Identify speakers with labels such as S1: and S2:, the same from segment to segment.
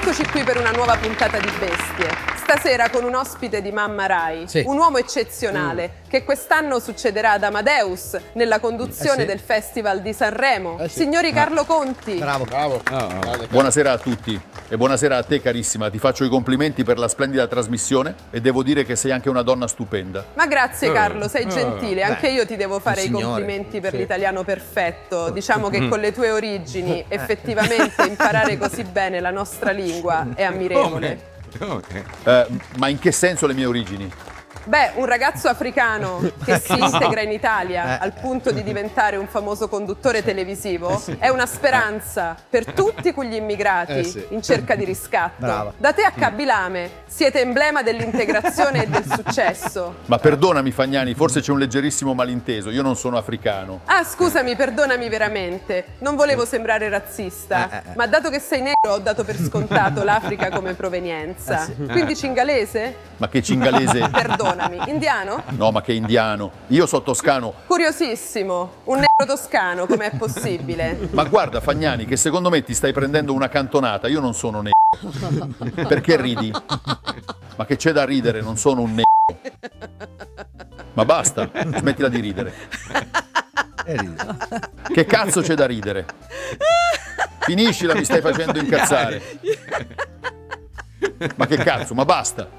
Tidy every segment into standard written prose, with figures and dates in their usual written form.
S1: Eccoci qui per una nuova puntata di Bestie. Stasera con un ospite di Mamma Rai,
S2: sì.
S1: Un uomo eccezionale che quest'anno succederà ad Amadeus nella conduzione del Festival di Sanremo. Signori Carlo Conti.
S2: Bravo.
S3: Buonasera a tutti e buonasera a te carissima, ti faccio i complimenti per la splendida trasmissione e devo dire che sei anche una donna stupenda.
S1: Ma grazie Carlo, sei gentile, anche io ti devo fare i
S2: signore.
S1: complimenti per l'italiano perfetto. Diciamo che con le tue origini effettivamente imparare così bene la nostra lingua è ammirevole.
S3: Ma in che senso le mie origini?
S1: Beh, un ragazzo africano che si integra in Italia al punto di diventare un famoso conduttore televisivo è una speranza per tutti quegli immigrati in cerca di riscatto.
S2: Brava.
S1: Da te a Kabilame siete emblema dell'integrazione e del successo.
S3: Ma perdonami Fagnani, forse c'è un leggerissimo malinteso, io non sono africano.
S1: Ah, scusami, perdonami veramente. Non volevo sembrare razzista, ma dato che sei nero ho dato per scontato l'Africa come provenienza. Quindi cingalese?
S3: Ma che cingalese?
S1: Perdonami. Indiano?
S3: No, ma che indiano. Io sono toscano.
S1: Curiosissimo. Un nero toscano, com'è possibile?
S3: Ma guarda Fagnani, che secondo me ti stai prendendo una cantonata, io non sono nero. Perché ridi? Ma che c'è da ridere, non sono un nero. Ma basta, smettila di ridere. Che cazzo c'è da ridere? Finiscila, mi stai facendo incazzare. Ma che cazzo, ma basta.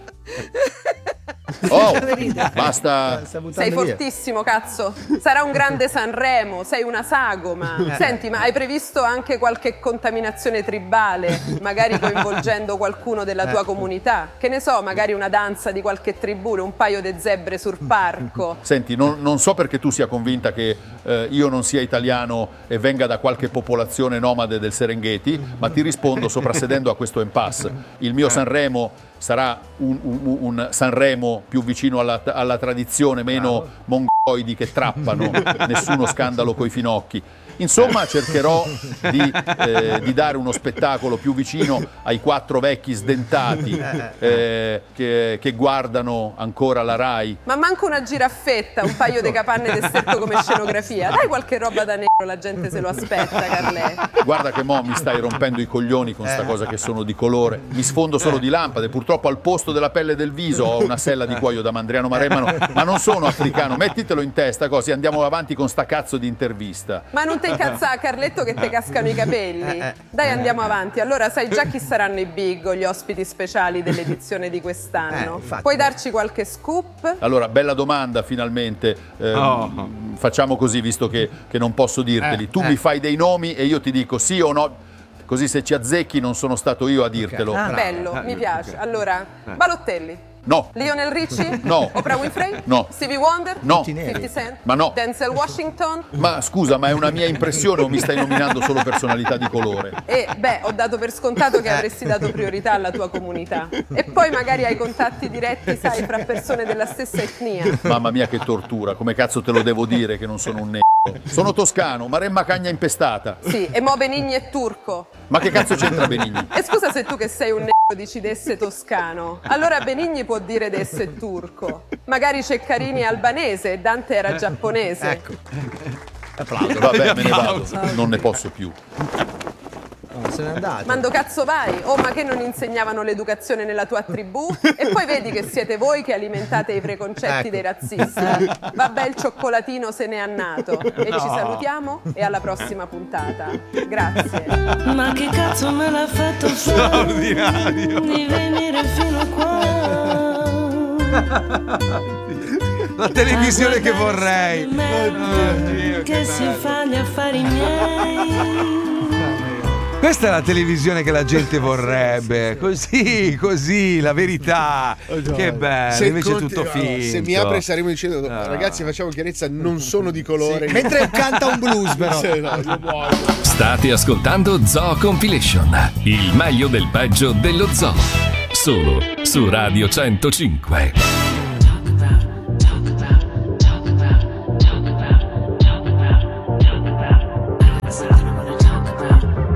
S3: Oh, basta.
S1: Sei fortissimo, cazzo. Sarà un grande Sanremo, sei una sagoma. Senti, ma hai previsto anche qualche contaminazione tribale, magari coinvolgendo qualcuno della tua comunità? Che ne so, magari una danza di qualche tribù, un paio di zebre sul parco.
S3: Senti, non so perché tu sia convinta che io non sia italiano e venga da qualche popolazione nomade del Serengeti, ma ti rispondo soprassedendo a questo impasse. Il mio Sanremo sarà un Sanremo più vicino alla tradizione, meno mongoloidi che trappano, nessuno scandalo coi finocchi. Insomma, cercherò di dare uno spettacolo più vicino ai 4 vecchi sdentati che guardano ancora la Rai.
S1: Ma manco una giraffetta, un paio di capanne d'esterco come scenografia. Dai qualche roba da nero, la gente se lo aspetta, Carlè.
S3: Guarda che mo' mi stai rompendo i coglioni con sta cosa che sono di colore. Mi sfondo solo di lampade, purtroppo al posto della pelle del viso ho una sella di cuoio da Mandriano Maremmano, ma non sono africano. Mettitelo in testa così andiamo avanti con sta cazzo di intervista.
S1: Ma non te incazza, Carletto, che te cascano i capelli. Dai, andiamo avanti. Allora, sai già chi saranno i big o gli ospiti speciali dell'edizione di quest'anno? Puoi darci qualche scoop?
S3: Allora, bella domanda finalmente. Facciamo così, visto che non posso dirteli. Tu mi fai dei nomi e io ti dico sì o no, così se ci azzecchi non sono stato io a dirtelo.
S1: Bello, mi piace. Allora, Balotelli.
S3: No.
S1: Lionel Richie?
S3: No.
S1: Oprah Winfrey?
S3: No.
S1: Stevie Wonder?
S3: No.
S1: 50 Cent?
S3: Ma no.
S1: Denzel Washington?
S3: Ma scusa, ma è una mia impressione o mi stai nominando solo personalità di colore?
S1: E beh, ho dato per scontato che avresti dato priorità alla tua comunità. E poi magari hai contatti diretti, sai, fra persone della stessa etnia.
S3: Mamma mia che tortura, come cazzo te lo devo dire che non sono un Sono toscano, Maremma cagna impestata.
S1: Sì, e mo Benigni è turco.
S3: Ma che cazzo c'entra Benigni?
S1: E scusa se tu che sei un dici d'esse toscano. Allora Benigni può dire d'esse è turco. Magari Ceccarini è albanese e Dante era giapponese.
S2: Ecco.
S3: Applaudo. Vabbè, me ne vado, non ne posso più.
S2: Se n'è andato.
S1: Mando cazzo vai? Oh, ma che non insegnavano l'educazione nella tua tribù? E poi vedi che siete voi che alimentate i preconcetti dei razzisti. Vabbè, il cioccolatino se n'è annato. E ci salutiamo e alla prossima puntata. Grazie.
S4: Ma che cazzo me l'ha fatto fare di venire fino qua?
S5: La televisione che vorrei.
S4: Che si fa gli affari miei.
S5: Questa è la televisione che la gente vorrebbe. Così, la verità. Che bello, invece è tutto finto.
S6: Se mi apre saremo dicendo ragazzi, facciamo chiarezza, non sono di colore.
S2: Sì. Mentre canta un blues però.
S7: State ascoltando Zoo Compilation, il meglio del peggio dello zoo. Solo su Radio 105.